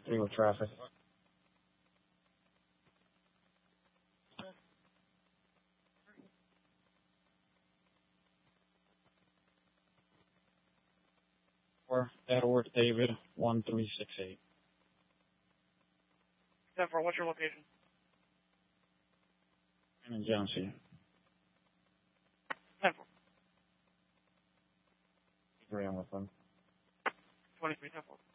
3 with traffic. Or Edward David 1368. 10-4, what's your location? I'm in Genesee. 10-4. 3 I'm with them. 23, 10-4.